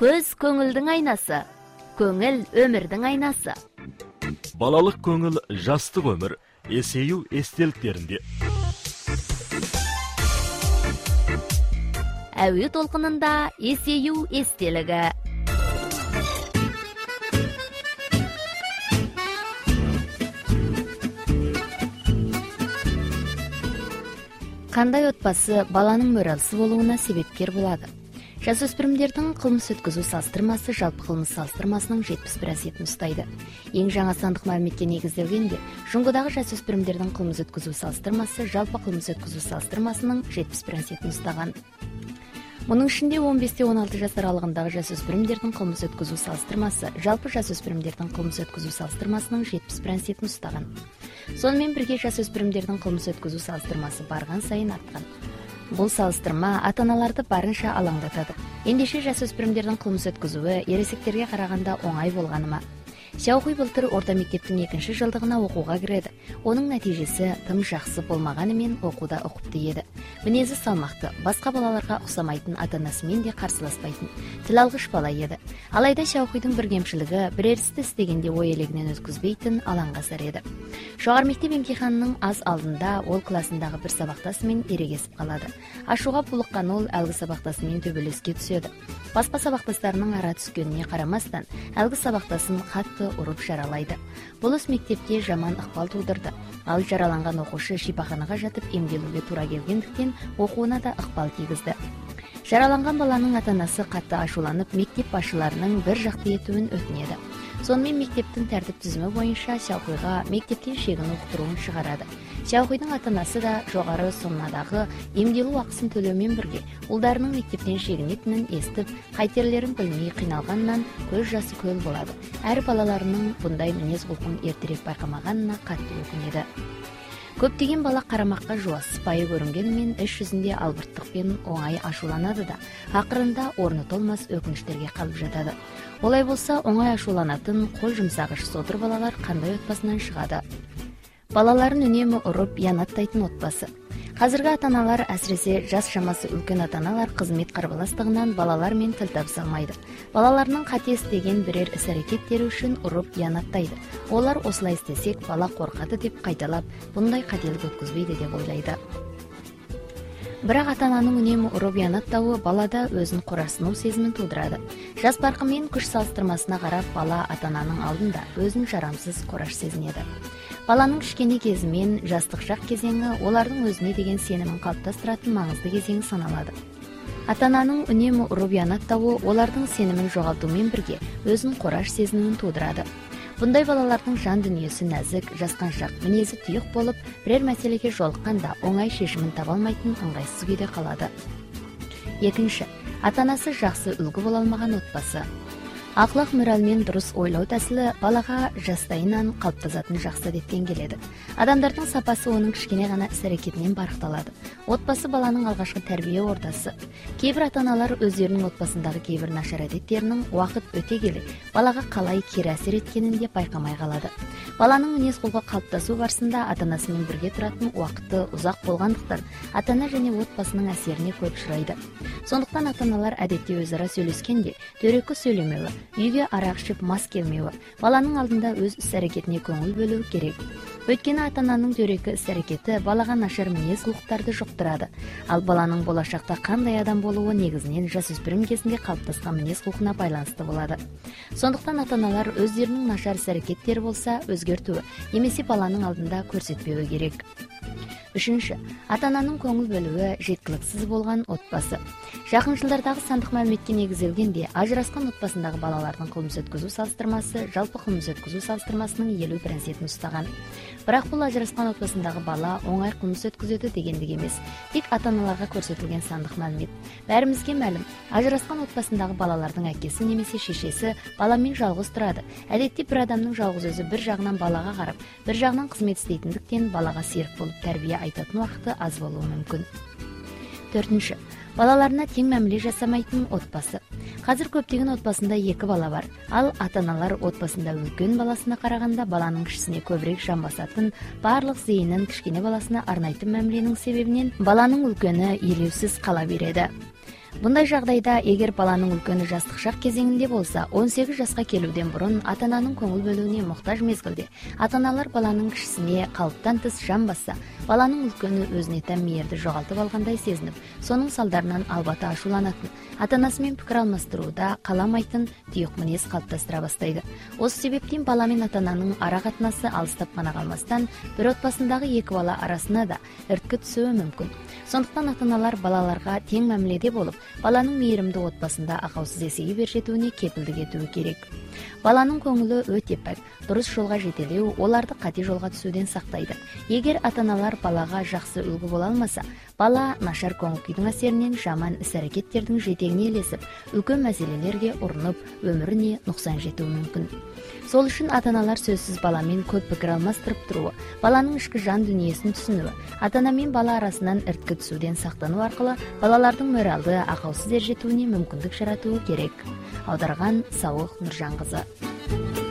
Көз көңілдің айнасы, көңіл өмірдің айнасы. Балалық көңіл жастық өмір, есею естеліктерінде. Әуе толқынында есею естелігі. Қандай отбасы баланың мөралсы болуына себепкер болады? Жасөспірімдердің қылмыс өткізу салыстырмасы жалпы қылмыс салыстырмасының 71% ұстайды. Ең жаңа сандық мәліметке негізделгенде, жұңғыдағы жасөспірімдердің қылмыс өткізу салыстырмасы жалпы қылмыс өткізу салыстырмасының 71% ұстаған. Мұның ішінде 15-16 жас аралығындағы жасөспірімдердің қылмыс өткізу салыстырмасы жалпы жасөспірімдердің қылмыс өткізу салыстырмасының 70% ұстаған. Сонымен бірге жасөспірімдердің қылмыс өткізу салыстырмасы барған сайын артқан. Бұл салыстырма ата-аналарды барынша алаңдатады. Ендеше жасөспірімдердің қылмыс өткізуі ересектерге қарағанда оңай болғаны ма? Шауқи былтыр орта мектептің 2-ші жылдығына оқуға кіреді. Оның нәтижесі тым жақсы болмағанымен оқуда ұқыпты еді. Мінезі салмақты, басқа балаларға ұқсамайтын, ата-анасымен де қарсыласпайтын, тіл алғыш бала еді. Алайда Шауқидің бір кемшілігі бірер істі істегенде ой елегінен өткізбейтін, алаңғасар еді. Жоғары мектеп емтиханының аз алдында ол класындағы бір сабақтасымен ерегесіп қалады. Ашуға булыққан ол әлгі сабақтасымен төбелеске түседі. Басқа сабақтастарының ара түскеніне қарамастан, әлгі сабақтасын қатты ұрып жаралайды. Бұл іс мектепте жаман ықпал тудырды. Ал жараланған оқушы шипаханаға жатып емделуге тура келгендіктен оқуына да ықпал тигізді. Жараланған баланың ата-анасы қатты ашуланып, мектеп басшыларының бір жақты етуін өтінеді. Сонымен мектептің тәртіп тізімі бойынша Шауқиға мектептен шегін оқытыруын шығарады. Шауқидің ата-анасы да жоғары сомадағы емделу ақысын төлеумен бірге ұлдарының мектептен шегінетінін естіп, қайтерлерін білмей қиналғаннан көз жасы көл болады. Әр балаларының бұндай мінез құлқын ертерек байқамағанына қатты өкінеді. Көптеген бала қарамаққа жуас, сыпайы көрінгенімен іс жүзінде албырттықпен оңай ашуланады да, ақырында орны толмас өкініштерге қалып жатады. Олай болса, оңай ашуланатын, қол жұмсағыш содыр балалар қандай отбасынан шығады? Балаларын үнемі ұрып, янаттайтын отбасы. Қазіргі ата-аналар, әсіресе жас шамасы үлкен ата-аналар қызмет қарбаластығынан балалармен тіл табыса алмайды. Балаларының қате істеген бірер іс-әрекеттері үшін ұрып, янаттайды. Олар осылай істесек, бала қорқады деп қайталап, бұндай қателік өткізбейді деп ойлайды. Бірақ ата-ананың үнемі ұрып янаттауы балада өзін қорасыну сезімін тудырады. Жас барқымен күш салыстырмасына қарап, бала ата-ананың алдында өзін жарамсыз қораш сезінеді. Баланың кішкене кезі мен жастық шақ кезеңі олардың өзіне деген сенімін қалыптастыратын маңызды кезеңі саналады. Ата-ананың үнемі ұрып янаттауы олардың сенімін жоғалтумен бірге өзін қораш сезінуін тудырады. Бұндай балалардың жан дүниесі нәзік, жасқаншақ, мінезі тұйық болып, бірер мәселеге жолыққанда оңай шешімін таба алмайтын ыңғайсыз күйде қалады. Екінші, ата-анасы жақсы үлгі бола алмаған отбасы. Ақлақ моралмен дұрыс ойлау тәсілі балаға жастайынан қалыптасатын жақсы әдеттен келеді. Адамдардың сапасы оның кішкене ғана іс-әрекетінен барықталады. Отбасы баланың алғашқы тәрбие ордасы. Кейбір ата-аналар өздерінің отбасындағы кейбір нашар әдеттерінің уақыт өте келе балаға қалай кері әсер еткенін де байқамай қалады. Баланың мінез құлқы қалыптасу барысында ата-анасымен бірге тұратын уақыты ұзақ болғандықтан, ата-ана және отбасының әсеріне көп ұшырайды. Сондықтан ата-аналар әдетте өзара сөйлескенде дөрекі сөйлемеуі, үйге арақ ішіп мас келмеуі, баланың алдында өз іс-әрекетіне көңіл бөлуі керек. Өйткені ата-ананың дөрекі іс-әрекеті балаға нашар мінез құлықтарды жұқтырады. Ал баланың болашақта қандай адам болуы негізінен жасөспірім кезінде қалыптасқан мінез құлқына байланысты болады. Сондықтан ата-аналар өздерінің нашар іс-әрекеттері болса өзгертуі, немесе баланың алдында көрсетпеуі керек. Үшінші, ата-ананың көңіл бөлуі жеткіліксіз болған отбасы. Жақын жылдардағы сандық мәліметке негізделгенде, ажырасқан отбасындағы балалардың қылмыс өткізу салыстырмасы жалпы қылмыс өткізу салыстырмасының 51% ұстаған. Бірақ бұл ажырасқан отбасындағы бала оңай қылмыс өткізеді дегендік емес, тек ата-аналарға көрсетілген сандық мәлімет. Бәрімізге мәлім, ажырасқан отбасындағы балалардың әкесі немесе шешесі баламен жалғыз тұрады. Әдетте бір адамның жалғыз өзі бір жағынан балаға қарап, бір жағынан қызмет істейтіндіктен балаға серік болып тәрбие айтатын уақыты аз болуы мүмкін. Төртінші, балаларына тең мәміле жасамайтын отбасы. Қазір көптеген отбасында 2 бала бар, ал ата-аналар отбасында үлкен баласына қарағанда баланың кішісіне көбірек жан басатын, барлық зейінін кішкене баласына арнайтын мәміленің себебінен баланың үлкені елеусіз қала береді. Bunday жағдайда, егер баланың үлкені жастық шақ кезеңінде болса, 18 жасқа келуден бұрын ата-ананың көңіл бөлуіне мұқтаж мезгілде, ата-аналар баланың кішісіне қалыптан тыс жан басса, баланың үлкені өзіне тән мейірді жоғалтып алғандай сезініп, соның салдарынан албата ашуланатын, ата-анасымен пікір алмастыруда қаламайтын тұйық мінез қалыптастыра бастайды. Осы себептен бала мен ата-ананың ара қатынасы алыстап қана қалмастан, бір отбасындағы екі бала арасына да ірткі түсуі мүмкін. Сондықтан ата-аналар балаларға тең мәміледе болып, баланың мейірімді отбасында ақаусыз есейіп ержетуіне кепілдік етуі керек. Баланың көңілі өте пәк, дұрыс жолға жетелеу оларды қате жолға түсуден сақтайды. Егер ата-аналар балаға жақсы үлгі бола алмаса, бала нашар көңіл күйдің әсерінен жаман іс-әрекеттердің жетегіне ілесіп, үлкен мәселелерге ұрынып, өміріне нұқсан жетуі мүмкін. Сол үшін ата-аналар сөзсіз баламен көп пікір алмастырып тұруы, баланың ішкі жан дүниесін түсінуі, ата-ана мен бала арасынан ірткі түсуден сақтану арқылы балалардың моралды ақаусыз ержетуіне мүмкіндік жаратуы керек. Аударған Сауық Нұржанқызы.